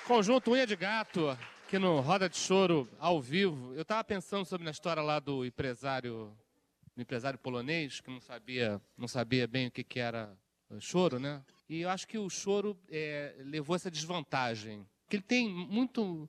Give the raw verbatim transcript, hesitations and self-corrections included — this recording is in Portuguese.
Conjunto Unha de Gato, aqui no Roda de Choro, ao vivo. Eu estava pensando sobre a história lá do empresário, do empresário polonês, que não sabia, não sabia bem o que, que era choro, né? E eu acho que o choro é, levou essa desvantagem. Que ele tem muito,